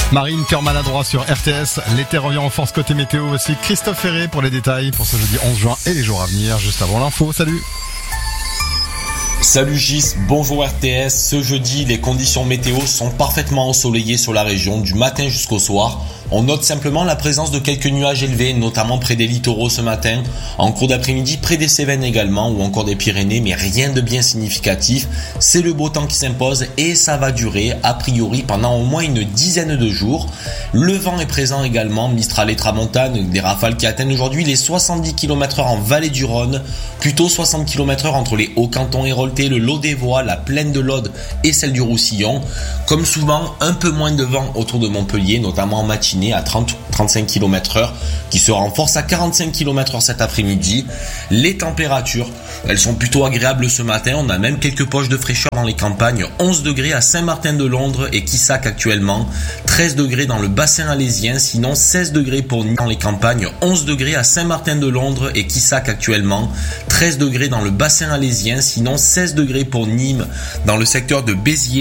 Marine, cœur maladroit sur RTS. L'été revient en force côté météo aussi. Christophe Ferré pour les détails pour ce jeudi 11 juin et les jours à venir. Juste avant l'info, salut. Salut Gis, bonjour RTS. Ce jeudi, les conditions météo sont parfaitement ensoleillées sur la région du matin jusqu'au soir. On note simplement la présence de quelques nuages élevés, notamment près des littoraux ce matin, en cours d'après-midi près des Cévennes également, ou encore des Pyrénées, mais rien de bien significatif. C'est le beau temps qui s'impose et ça va durer, a priori, pendant au moins une dizaine de jours. Le vent est présent également, Mistral et Tramontane, des rafales qui atteignent aujourd'hui les 70 km/h en vallée du Rhône, plutôt 60 km/h entre les Hauts-Cantons héroltais, le Lot-des-Voix, la plaine de l'Aude et celle du Roussillon. Comme souvent, un peu moins de vent autour de Montpellier, notamment en matinée à 30-35 km/h, qui se renforce à 45 km/h cet après-midi. Les températures, elles sont plutôt agréables ce matin. On a même quelques poches de fraîcheur dans les campagnes. 11 degrés à Saint-Martin-de-Londres et Quissac actuellement. 13 degrés dans le bassin alésien, sinon 16 degrés pour Nîmes dans les campagnes. 11 degrés à Saint-Martin-de-Londres et Quissac actuellement. 13 degrés dans le bassin alésien, sinon 16 degrés pour Nîmes dans le secteur de Béziers.